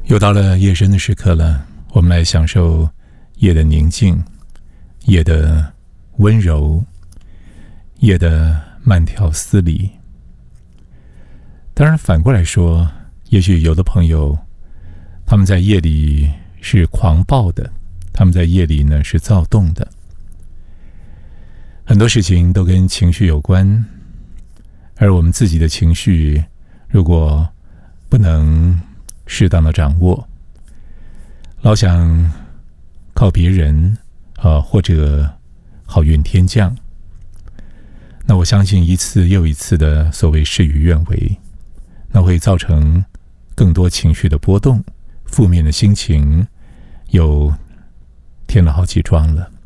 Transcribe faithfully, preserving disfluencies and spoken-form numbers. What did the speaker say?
又到了夜深的时刻了，我们来享受夜的宁静，夜的温柔，夜的慢条斯理。当然反过来说，也许有的朋友他们在夜里是狂暴的，他们在夜里呢是躁动的。很多事情都跟情绪有关，而我们自己的情绪如果不能适当的掌握，老想靠别人啊，或者好运天降，那我相信一次又一次的所谓事与愿违，那会造成更多情绪的波动，负面的心情又添了好几桩了。